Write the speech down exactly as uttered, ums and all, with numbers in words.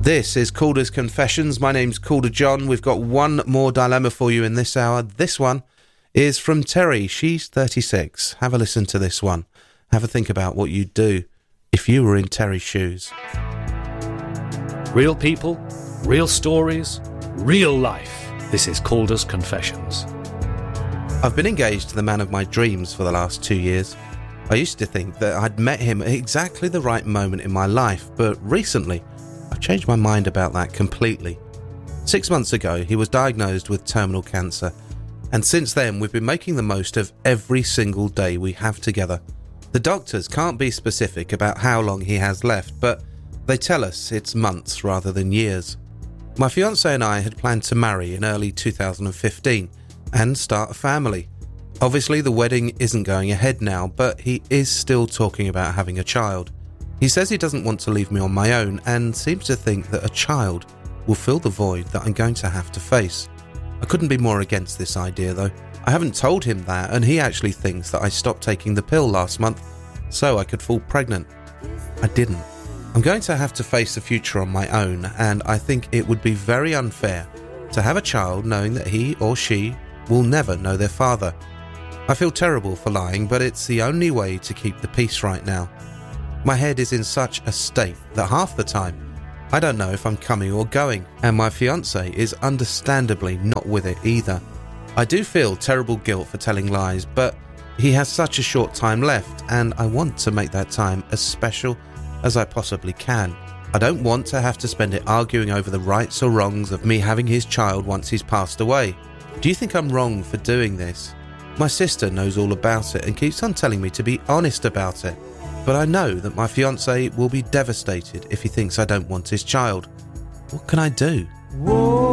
This is Calder's Confessions. My name's Calder John. We've got one more dilemma for you in this hour. This one is from Terry. She's thirty-six. Have a listen to this one. Have a think about what you'd do if you were in Terry's shoes. Real people, real stories, real life. This is Calder's Confessions. I've been engaged to the man of my dreams for the last two years. I used to think that I'd met him at exactly the right moment in my life, but recently I've changed my mind about that completely. Six months ago, he was diagnosed with terminal cancer, and since then we've been making the most of every single day we have together. The doctors can't be specific about how long he has left, but they tell us it's months rather than years. My fiancé and I had planned to marry in early two thousand fifteen and start a family. Obviously the wedding isn't going ahead now, but he is still talking about having a child. He says he doesn't want to leave me on my own and seems to think that a child will fill the void that I'm going to have to face. I couldn't be more against this idea though. I haven't told him that, and he actually thinks that I stopped taking the pill last month so I could fall pregnant. I didn't. I'm going to have to face the future on my own, and I think it would be very unfair to have a child knowing that he or she will never know their father. I feel terrible for lying, but it's the only way to keep the peace right now. My head is in such a state that half the time I don't know if I'm coming or going, and my fiancé is understandably not with it either. I do feel terrible guilt for telling lies, but he has such a short time left, and I want to make that time as special as I possibly can. I don't want to have to spend it arguing over the rights or wrongs of me having his child once he's passed away. Do you think I'm wrong for doing this? My sister knows all about it and keeps on telling me to be honest about it. But I know that my fiancé will be devastated if he thinks I don't want his child. What can I do? Whoa.